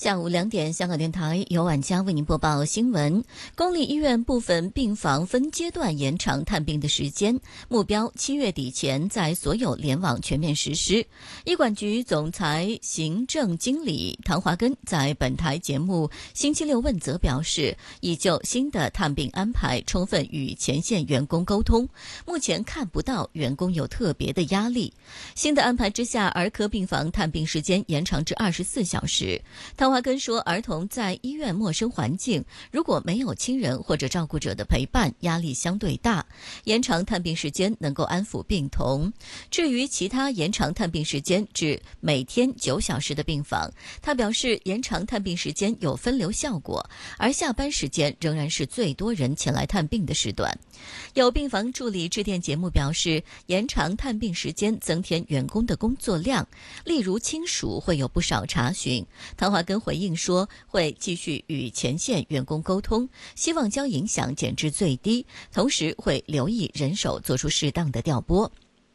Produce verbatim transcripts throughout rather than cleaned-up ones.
下午两点，香港电台由晚佳为您播报新闻。公立医院部分病房分阶段延长探病的时间，目标七月底前在所有联网全面实施。医管局总裁行政经理唐华根在本台节目星期六问责表示，已就新的探病安排充分与前线员工沟通，目前看不到员工有特别的压力。新的安排之下，儿科病房探病时间延长至二十四小时。唐华根说，儿童在医院陌生环境，如果没有亲人或者照顾者的陪伴，压力相对大，延长探病时间能够安抚病童。至于其他延长探病时间至每天九小时的病房，他表示延长探病时间有分流效果，而下班时间仍然是最多人前来探病的时段。有病房助理致电节目表示，延长探病时间增添员工的工作量，例如亲属会有不少查询。唐华根回应说，会继续与前线员工沟通，希望将影响减至最低，同时会留意人手做出适当的调拨。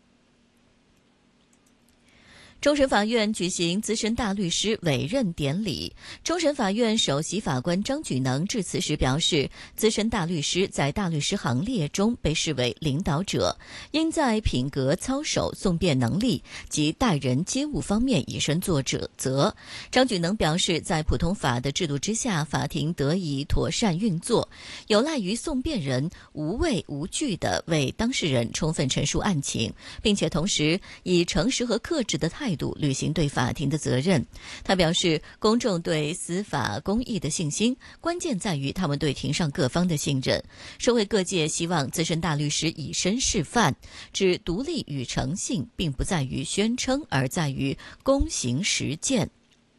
终审法院举行资深大律师委任典礼，终审法院首席法官张举能致辞时表示，资深大律师在大律师行列中被视为领导者，应在品格操守、讼辩能力及待人接物方面以身作则。张举能表示，在普通法的制度之下，法庭得以妥善运作，有赖于讼辩人无畏无惧地为当事人充分陈述案情，并且同时以诚实和克制的态度态度履行对法庭的责任。他表示，公众对司法公义的信心，关键在于他们对庭上各方的信任。社会各界希望资深大律师以身示范，指独立与诚信并不在于宣称，而在于公行实践。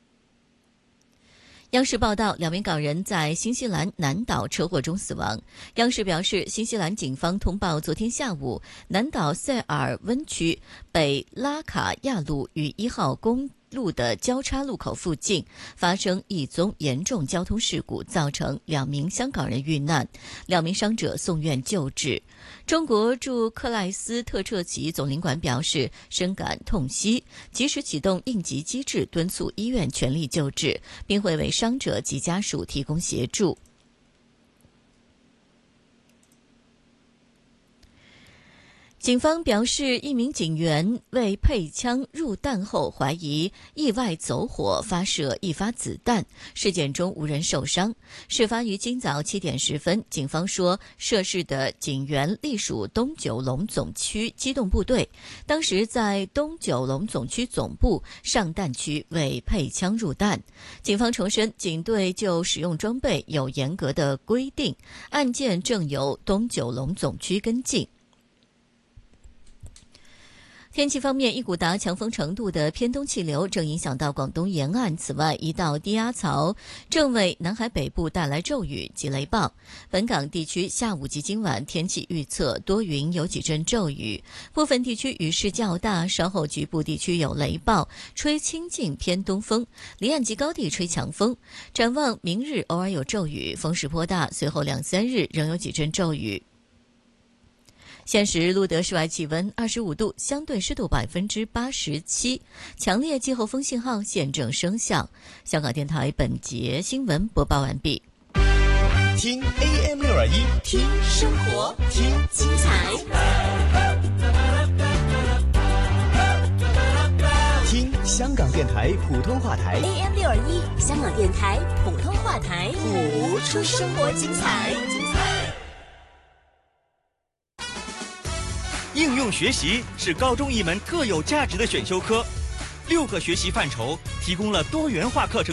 央视报道，两名港人在新西兰南岛车祸中死亡。央视表示，新西兰警方通报，昨天下午南岛塞尔温区北拉卡亚路与一号公路的交叉路口附近发生一宗严重交通事故，造成两名香港人遇难，两名伤者送院救治。中国驻克赖斯特彻奇总领馆表示，深感痛惜，及时启动应急机制，敦促医院全力救治，并会为伤者及家属提供协助。警方表示，一名警员为配枪入弹后，怀疑意外走火发射一发子弹，事件中无人受伤。事发于今早七点十分，警方说，涉事的警员隶属东九龙总区机动部队，当时在东九龙总区总部上弹区为配枪入弹。警方重申，警队就使用装备有严格的规定，案件正由东九龙总区跟进。天气方面，一股达强风程度的偏东气流正影响到广东沿岸，此外一道低压槽正为南海北部带来骤雨及雷暴。本港地区下午及今晚天气预测多云，有几阵骤雨，部分地区雨势较大，稍后局部地区有雷暴，吹清劲偏东风，离岸及高地吹强风。展望明日偶尔有骤雨，风势颇大，随后两三日仍有几阵骤雨。现时录得室外气温二十五度，相对湿度百分之八十七，强烈季候风信号现正生效。香港电台本节新闻播报完毕。 听 A M 六二一， 听生活，听精彩， 听香港电台普通话台 A M 六二一，香港电台普通话台， 谱出生活精彩。应用学习是高中一门特有价值的选修科，六个学习范畴提供了多元化课程。